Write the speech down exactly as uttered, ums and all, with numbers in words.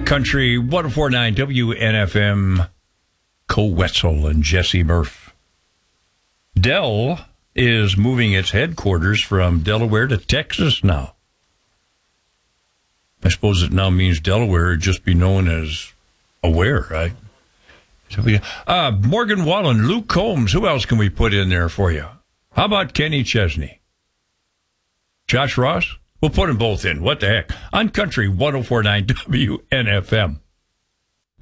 Country one oh four point nine W N F M, Cole Wetzel and Jesse Murph. Dell is moving its headquarters from Delaware to Texas now. I suppose it now means Delaware would just be known as Aware, right? So we, uh, Morgan Wallen, Luke Combs, who else can we put in there for you? How about Kenny Chesney? Josh Ross? We'll put them both in. What the heck? On Country one oh four point nine W N F M.